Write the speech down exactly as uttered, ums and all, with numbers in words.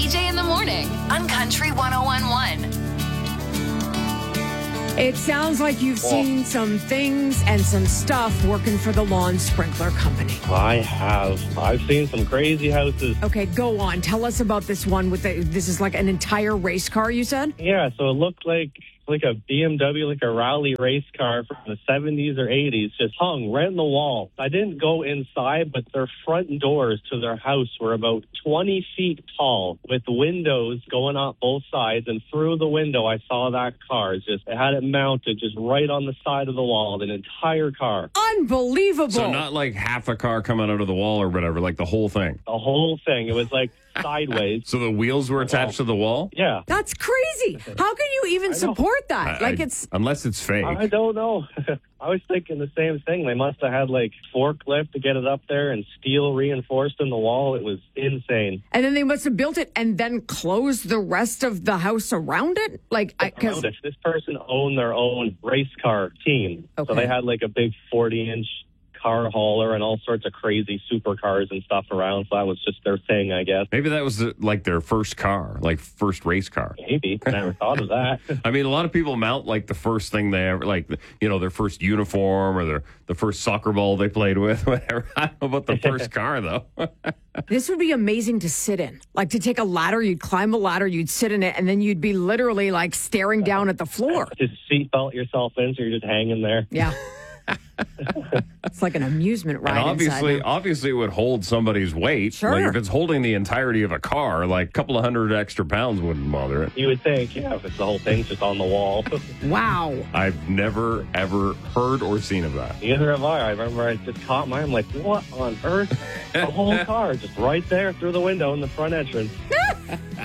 B J in the morning on Country one oh one point one. It sounds like you've seen some things and some stuff working for the lawn sprinkler company. I have. I've seen some crazy houses. Okay, go on. Tell us about this one with the, this is like an entire race car, you said? Yeah, so it looked like like a B M W, like a rally race car from the seventies or eighties, just hung right in the wall. I didn't go inside, but their front doors to their house were about twenty feet tall with windows going up both sides. And through the window, I saw that car. It's just, it had it mounted just right on the side of the wall, an entire car. Unbelievable. So not like half a car coming out of the wall or whatever, like the whole thing. The whole thing. It was like sideways. So the wheels were attached to the wall? Yeah. That's crazy. How can you even support that? I- like I- it's unless it's fake. I don't know. I was thinking the same thing. They must have had like forklift to get it up there and steel reinforced in the wall. It was insane. and then they must have built it and then closed the rest of the house around it? Like I cuz Around it. This person owned their own race car team. Okay. So they had like a big forty inch car hauler and all sorts of crazy supercars and stuff around. So that was just their thing, I guess. Maybe that was the, like their first car, like first race car. Maybe. I never thought of that. I mean, a lot of people mount like the first thing they ever, like, you know, their first uniform or their the first soccer ball they played with, whatever. I don't know about the first car, though. this would be amazing to sit in. Like to take a ladder, you'd climb a ladder, you'd sit in it, and then you'd be literally like staring down at the floor. Just seatbelt yourself in so you're just hanging there. Yeah. It's like an amusement ride. And obviously, inside now. obviously, it would hold somebody's weight. Sure. Like if it's holding the entirety of a car, like a couple of hundred extra pounds wouldn't bother it. You would think, yeah, if it's the whole thing's just on the wall. Wow. I've never ever heard or seen of that. Neither have I. I remember I just caught mine. I'm like, what on earth? The whole car just right there through the window in the front entrance.